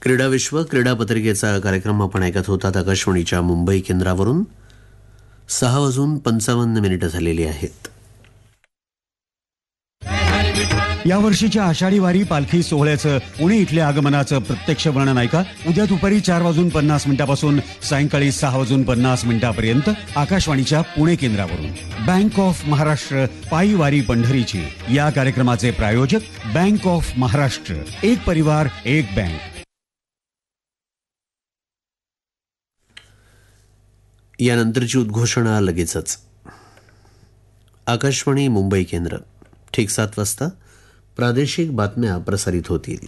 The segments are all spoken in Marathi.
क्रीडा विश्व क्रीडा पत्रिकेचा कार्यक्रम आपण ऐकत होतात आकाशवाणीच्या मुंबई केंद्रावरून. 6:55 झालेली आहेत. या वर्षीच्या आषाढी वारी पालखी सोहळ्याचं पुणे इथल्या आगमनाचं प्रत्यक्ष वर्णन ऐका उद्या दुपारी 4:50 पासून सायंकाळी 6:50 आकाशवाणीच्या पुणे केंद्रावरून. बँक ऑफ महाराष्ट्र पायी वारी पंढरीची या कार्यक्रमाचे प्रायोजक बँक ऑफ महाराष्ट्र. एक परिवार एक बँक. यानंतरची उद्घोषणा लगेचच. आकाशवाणी मुंबई केंद्र. ठीक 7 वाजता प्रादेशिक बातम्या प्रसारित होतील.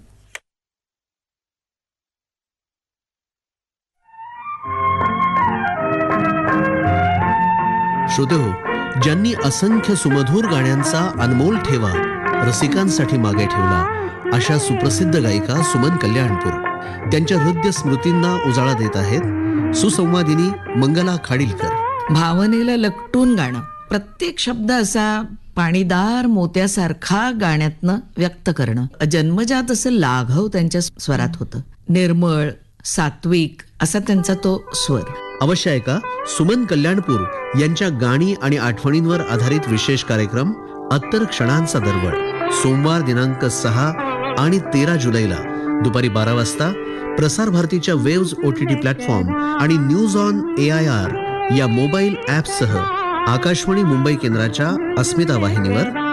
श्रोतेहो, ज्यांनी असंख्य सुमधुर गाण्यांचा अनमोल ठेवा रसिकांसाठी मागे ठेवला अशा सुप्रसिद्ध गायिका सुमन कल्याणपूर त्यांच्या हृदय स्मृतींना उजाळा देत आहेत सुसंवादिनी मंगला खाडीलकर. भावनेला लकटून गाणं, प्रत्येक शब्द असा पाणीदार मोत्यासारखा गाण्यातनं व्यक्त करणं, जन्मजात असं लाघव त्यांच्या स्वरात होतं. निर्मळ सात्विक असा त्यांचा तो स्वर. अवश्य ऐका सुमन कल्याणपूर यांच्या गाणी आणि आठवणींवर आधारित विशेष कार्यक्रम अत्तर क्षणांचा दरवळ. सोमवार दिनांक 6 आणि 13 जुलैला दुपारी 12 वाजता प्रसार भारतीच्या वेव्ज OTT प्लॅटफॉर्म आणि न्यूज ऑन AIR या मोबाईल ॲपसह आकाशवाणी मुंबई केंद्राच्या अस्मिता वाहिनीवर